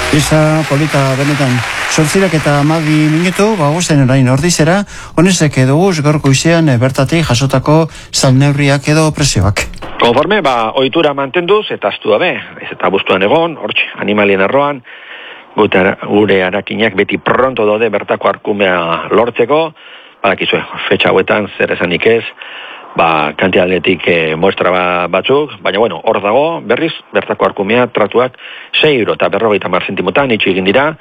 Isa polita benetan, 8:12 minutu, gozen orain ordizera, honezek dugu gorko izean bertatik jasotako salneurriak edo presioak. Konforme, ohitura mantenduz eta astu dabe, ez eta bustuan egon, hortxe, animalien arroan, gure arakinak beti pronto daude bertako arkumea lortzeko, badakizue, fetxa hauetan zer esanik ez, kantidadetik muestra batzuk, baina bueno, hor dago, berriz, bertako arkumea tratuak 6,50 €, itxu egin dira,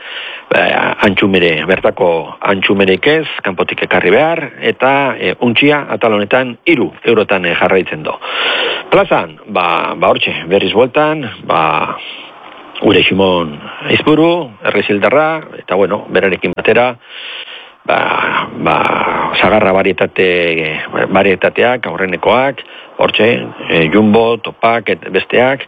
bertako antxumerek ez, kanpotik ekarri behar, eta untxia atal honetan 3 eurotan jarraitzen do. Plazan, hortxe, berriz bueltan, gure Ximon Aizpuru, Errezildarra, eta bueno, berarekin batera, sagarra varietateak, aurrenekoak, hortxe, jumbo, topak, besteak,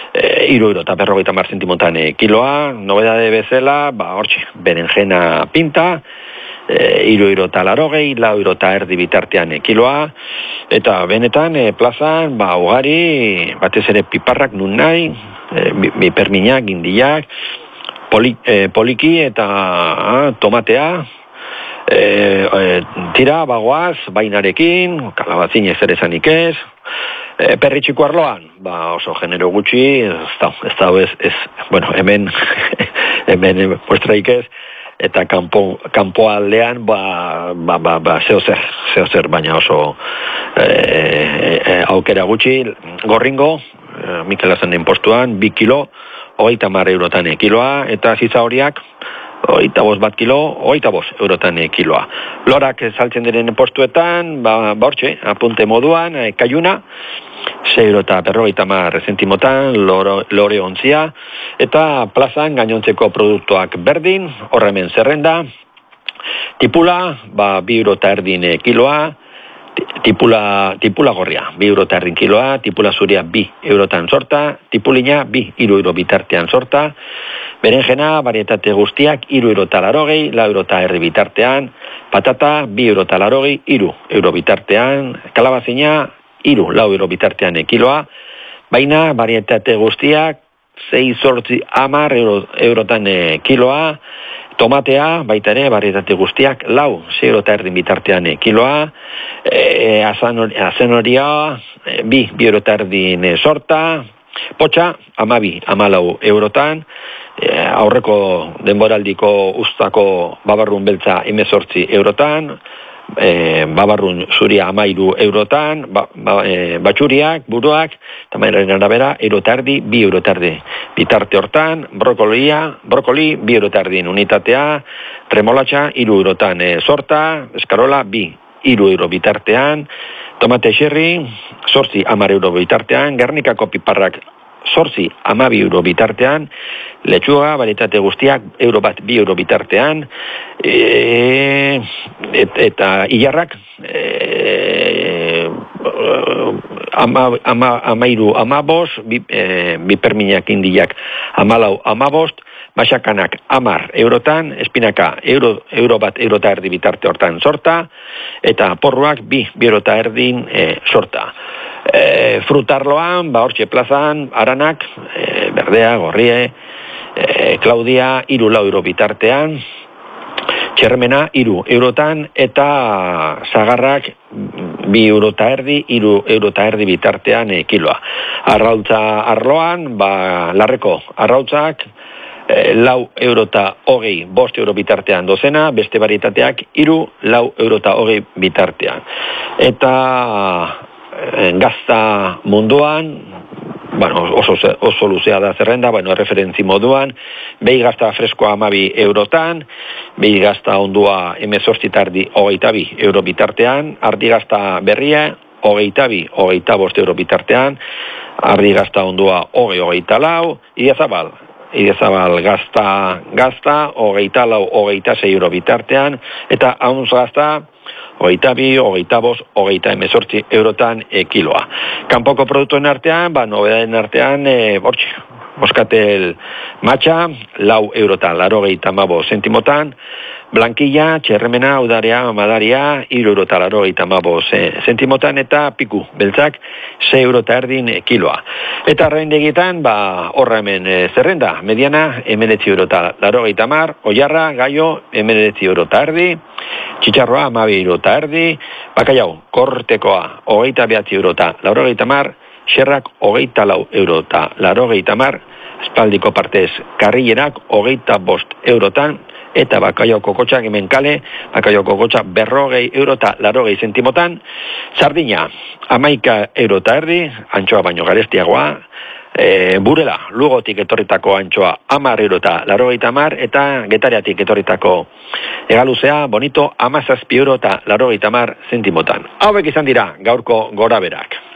3,50 € kiloa, nobedade bezala, hortxe, berenjena pinta, 3,80 €, 4,50 € bitartean kiloa, eta benetan, plazan, ugari, batez ere piparrak nun nahi, biperminak, gindiak, poliki eta tomatea, tira, bagoaz, bainarekin, kalabazin ez ere esanik ez, perritxiko arloan, oso genero gutxi, bueno, hemen muestraik ez, eta kanpo aldean, zeozer, baina oso aukera gutxi, gorringo, Mikel Azanen postuan, 2 kilo, 30 € kiloa, eta ziza horiak, 25 kilo, 25 € kiloa. Lorak saltzen diren postuetan, hortxe, apunte moduan, kaiuna, 6,50 €, lore ontzia, eta plazan gainontzeko produktuak berdin, horremen zerrenda, tipula, 2,50 € kiloa, tipula gorria, 2,50 € kiloa, tipula zuria 2 eurotan sorta, tipulina 2 €, bitartean sorta, berenjena, varietate guztiak, 3,80 €, 4,50 € bitartean, patata, 2,80 €, 3 € bitartean, kalabazina, 3, 4 € bitartean kiloa, baina varietate guztiak, 6,10 € kiloa, tomatea, baita ere, varietate guztiak, 6,50 € bitartean kiloa, azenoria, 2 € sorta, potxa, 12-14 €, aurreko denboraldiko ustako babarrun beltza 18 €, babarrun zuria 13 €, batxuriak, buruak, tamainaren arabera, 1,50 €, 2 € bitarte hortan, brokoli, 2 € unitatea, tremolatxa, 3 € sorta, eskarola, 2 € bitartean, tomate xerri, 8-10 € bitartean, Gernikako piparrak, 8-12 € bitartean, letxuga, varietate guztiak, 1 bat, 2 € bitartean, eta ilarrak, 13-15, biperminak indiak, 14-15, basakanak 10 €, espinaka 1 bat, 1,50 € bitarte hortan sorta, eta porruak 2 € sorta. Frutarloan, hortxe plazan, aranak, berdea, gorrie, Claudia, 3 € bitartean, txermena, 3 € eta sagarrak 2,50 €, 3 € bitartean kiloa. Arrautza arloan, larreko arrautzak, 4,20 €, 5 € bitartean dozena, beste varietateak 3, 4,20 € bitartean. Eta gazta munduan, oso luzea da zerrenda, referentzi moduan, behi gazta freskoa 12 €, behi gazta ondua 18,5, 22 € bitartean, ardi gazta berria, 22, 25 € bitartean, ardi gazta ondua 24, Idezabal gazta, 24, 26 € bitartean, eta haunz gazta, 22, 25, 28 € kiloa. Kanpoko produktuen artean, nobedaden artean, moskatel matxa, 4,85 € blankilla, txerremena, udarea, madaria, €3,85 zentimotan, eta piku, beltzak, €6,50 kiloa. Eta arraindegietan, horra hemen zerrenda, mediana, €19,80, oiarra, gaio, €19,50, txitxarroa, €12,50, bakaiau, kortekoa, €29,80, xerrak, €24,80, espaldiko partez, karrillerak, €25, eta bakaio kokotxak hemen kale, bakaio kokotxak €40 zentimotan, sardina, €11,50, antxoa baino garestiagoa, burela, Lugotik etorritako antxoa, €10,80, eta Getariatik etorritako egaluzea, bonito, €17,80 zentimotan. Hauek izan dira, gaurko goraberak.